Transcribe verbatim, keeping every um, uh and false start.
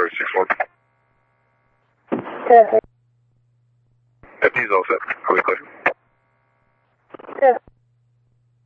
zero six one. Four. F D's all set. Are we clear?